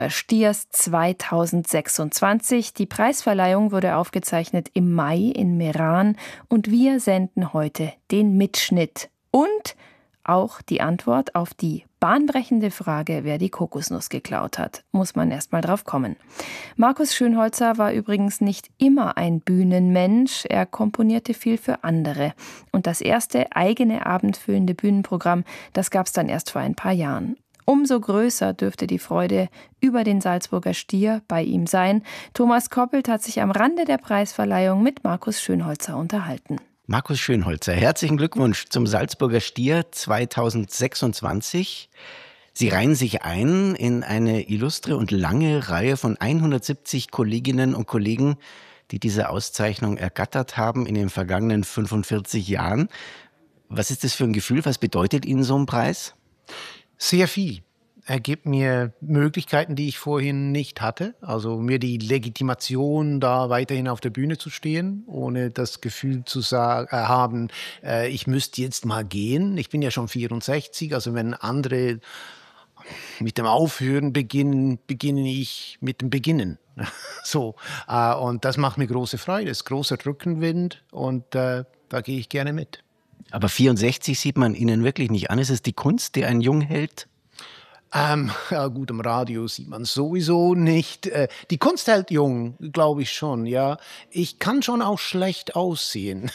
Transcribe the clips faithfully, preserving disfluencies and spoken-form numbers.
Stiers zweitausendsechsundzwanzig. Die Preisverleihung wurde aufgezeichnet im Mai in Meran und wir senden heute den Mitschnitt und auch die Antwort auf die bahnbrechende Frage, wer die Kokosnuss geklaut hat. Muss man erst mal drauf kommen. Markus Schönholzer war übrigens nicht immer ein Bühnenmensch. Er komponierte viel für andere. Und das erste eigene abendfüllende Bühnenprogramm, das gab es dann erst vor ein paar Jahren. Umso größer dürfte die Freude über den Salzburger Stier bei ihm sein. Thomas Koppelt hat sich am Rande der Preisverleihung mit Markus Schönholzer unterhalten. Markus Schönholzer, herzlichen Glückwunsch zum Salzburger Stier zweitausendsechsundzwanzig. Sie reihen sich ein in eine illustre und lange Reihe von hundertsiebzig Kolleginnen und Kollegen, die diese Auszeichnung ergattert haben in den vergangenen fünfundvierzig Jahren. Was ist das für ein Gefühl? Was bedeutet Ihnen so ein Preis? Sehr viel. Er gibt mir Möglichkeiten, die ich vorhin nicht hatte. Also mir die Legitimation, da weiterhin auf der Bühne zu stehen, ohne das Gefühl zu sagen, äh, haben, äh, ich müsste jetzt mal gehen. Ich bin ja schon vierundsechzig, also wenn andere mit dem Aufhören beginnen, beginne ich mit dem Beginnen. So, äh, und das macht mir große Freude. Es ist großer Rückenwind und äh, da gehe ich gerne mit. Aber vierundsechzig sieht man Ihnen wirklich nicht an. Ist es die Kunst, die einen jung hält? Ähm, ja gut, im Radio sieht man sowieso nicht. Äh, die Kunst hält jung, glaube ich schon, ja. Ich kann schon auch schlecht aussehen,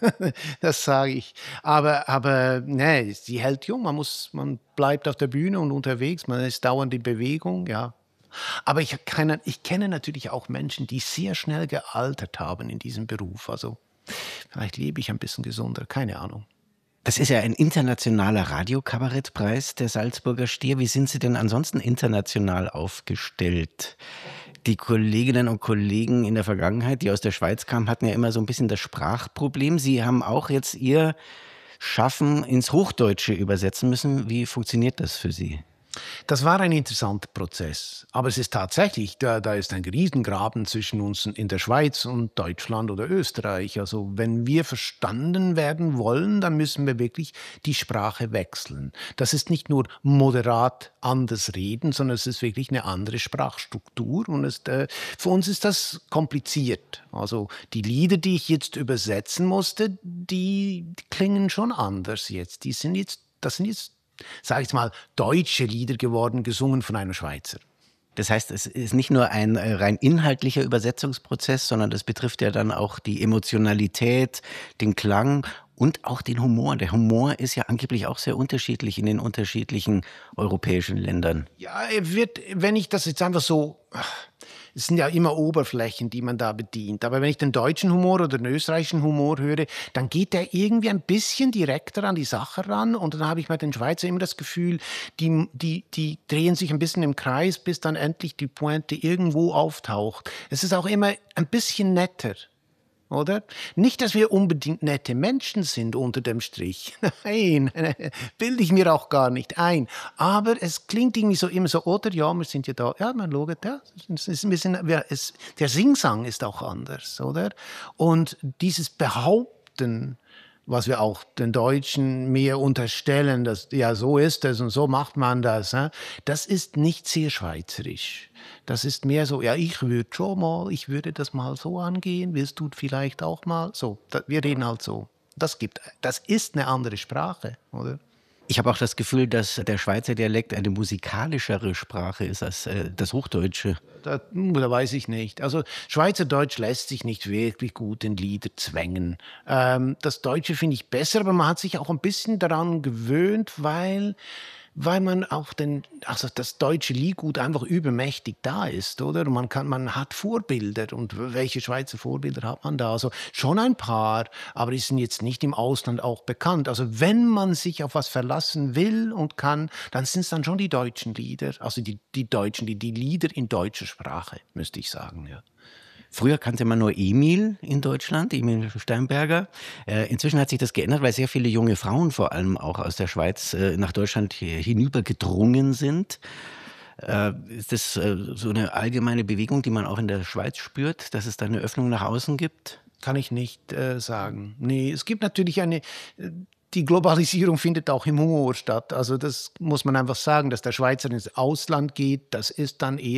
das sage ich. Aber, aber nee, sie hält jung. Man muss, man bleibt auf der Bühne und unterwegs, man ist dauernd in Bewegung, ja. Aber ich kenne, ich kenne natürlich auch Menschen, die sehr schnell gealtert haben in diesem Beruf. Also vielleicht lebe ich ein bisschen gesunder, keine Ahnung. Das ist ja ein internationaler Radiokabarettpreis, der Salzburger Stier. Wie sind Sie denn ansonsten international aufgestellt? Die Kolleginnen und Kollegen in der Vergangenheit, die aus der Schweiz kamen, hatten ja immer so ein bisschen das Sprachproblem. Sie haben auch jetzt Ihr Schaffen ins Hochdeutsche übersetzen müssen. Wie funktioniert das für Sie? Das war ein interessanter Prozess. Aber es ist tatsächlich, da, da ist ein Riesengraben zwischen uns in der Schweiz und Deutschland oder Österreich. Also wenn wir verstanden werden wollen, dann müssen wir wirklich die Sprache wechseln. Das ist nicht nur moderat anders reden, sondern es ist wirklich eine andere Sprachstruktur. Und es, äh, für uns ist das kompliziert. Also die Lieder, die ich jetzt übersetzen musste, die, die klingen schon anders jetzt. Die sind jetzt, das sind jetzt sage ich mal, deutsche Lieder geworden, gesungen von einem Schweizer. Das heißt, es ist nicht nur ein rein inhaltlicher Übersetzungsprozess, sondern das betrifft ja dann auch die Emotionalität, den Klang und auch den Humor. Der Humor ist ja angeblich auch sehr unterschiedlich in den unterschiedlichen europäischen Ländern. Ja, er wird, wenn ich das jetzt einfach so... Es sind ja immer Oberflächen, die man da bedient. Aber wenn ich den deutschen Humor oder den österreichischen Humor höre, dann geht der irgendwie ein bisschen direkter an die Sache ran. Und dann habe ich bei den Schweizer immer das Gefühl, die, die, die drehen sich ein bisschen im Kreis, bis dann endlich die Pointe irgendwo auftaucht. Es ist auch immer ein bisschen netter. Oder? Nicht, dass wir unbedingt nette Menschen sind unter dem Strich. Nein, bilde ich mir auch gar nicht ein. Aber es klingt irgendwie so immer so, oder? Ja, wir sind ja da. Ja, man schaut, ja. Es ist ein bisschen, ja, es, der Singsang ist auch anders, oder? Und dieses Behaupten, was wir auch den Deutschen mehr unterstellen, dass ja, so ist es und so macht man das, das ist nicht sehr schweizerisch. Das ist mehr so, ja, ich würde schon mal, ich würde das mal so angehen, willst du vielleicht auch mal? So, wir reden halt so. Das gibt, das ist eine andere Sprache, oder? Ich habe auch das Gefühl, dass der Schweizer Dialekt eine musikalischere Sprache ist als äh, das Hochdeutsche. Da, da weiß ich nicht. Also Schweizerdeutsch lässt sich nicht wirklich gut in Lieder zwängen. Ähm, das Deutsche finde ich besser, aber man hat sich auch ein bisschen daran gewöhnt, weil... weil man auch den, also das deutsche Liedgut einfach übermächtig da ist, oder? Und man kann, man hat Vorbilder. Und welche Schweizer Vorbilder hat man da? Also schon ein paar, aber die sind jetzt nicht im Ausland auch bekannt. Also wenn man sich auf was verlassen will und kann, dann sind es dann schon die deutschen Lieder, also die, die deutschen, die, die Lieder in deutscher Sprache, müsste ich sagen, ja. Früher kannte man nur Emil in Deutschland, Emil Steinberger. Äh, inzwischen hat sich das geändert, weil sehr viele junge Frauen vor allem auch aus der Schweiz äh, nach Deutschland hinübergedrungen sind. Äh, ist das äh, so eine allgemeine Bewegung, die man auch in der Schweiz spürt, dass es da eine Öffnung nach außen gibt? Kann ich nicht äh, sagen. Nee, es gibt natürlich eine... Äh, die Globalisierung findet auch im Humor statt. Also das muss man einfach sagen, dass der Schweizer ins Ausland geht, das ist dann eher